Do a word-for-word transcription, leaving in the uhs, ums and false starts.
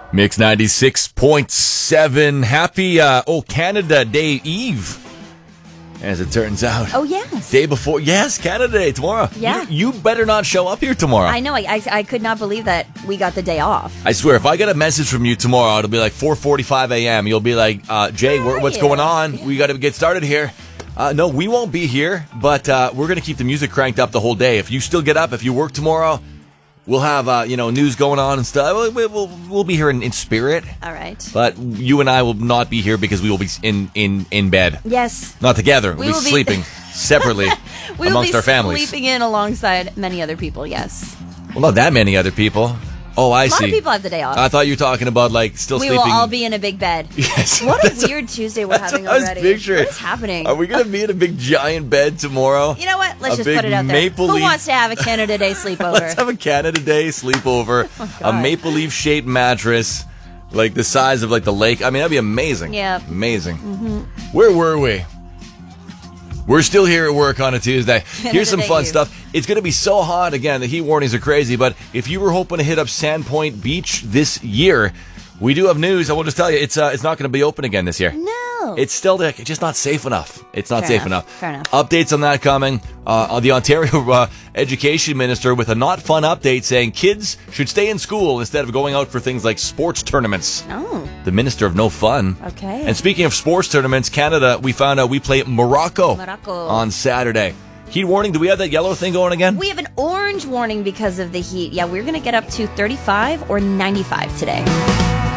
Mix ninety-six point seven. Happy, uh, oh, Canada Day Eve, as it turns out. Oh, yes. Day before. Yes, Canada Day, tomorrow. Yeah. You, you better not show up here tomorrow. I know. I, I I could not believe that we got the day off. I swear, if I get a message from you tomorrow, it'll be like four forty-five a.m. You'll be like, uh, Jay, wh- what's going on? We got to get started here. Uh, no, we won't be here, but uh, we're going to keep the music cranked up the whole day. If you still get up, if you work tomorrow, we'll have, uh, you know, news going on and stuff. We'll, we'll, we'll be here in, in spirit. All right. But you and I will not be here because we will be in, in, in bed. Yes. Not together. We We'll will be be- sleeping separately We will amongst be our families. sleeping in alongside many other people, yes. Well, not that many other people. Oh, I A lot see. of people have the day off. I thought you were talking about, like, still we sleeping. will all be in a big bed. Yes. What That's a weird Tuesday we're That's having what I was already. picturing. What is happening? Are we going to be in a big giant bed tomorrow? You know what? Let's A just big put it out there. Maple Who Leaf- wants to have a Canada Day sleepover? Let's have a Canada Day sleepover. Oh, a God. maple leaf shaped mattress, like the size of like the lake. I mean, that'd be amazing. Yeah. Amazing. Mm-hmm. Where were we? We're still here at work on a Tuesday. Here's some Day fun Eve. stuff. It's going to be so hot again. The heat warnings are crazy. But if you were hoping to hit up Sandpoint Beach this year, we do have news. I will just tell you, it's uh, it's not going to be open again this year. No. It's still like, it's just not safe enough. It's not Fair safe enough. enough. Fair enough. Updates on that coming. Uh, on the Ontario uh, Education Minister with a not fun update saying kids should stay in school instead of going out for things like sports tournaments. Oh. The Minister of No Fun. Okay. And speaking of sports tournaments, Canada, we found out we play Morocco, Morocco. on Saturday. Heat warning, do we have that yellow thing going again? We have an orange warning because of the heat. Yeah, we're going to get up to thirty-five or ninety-five today.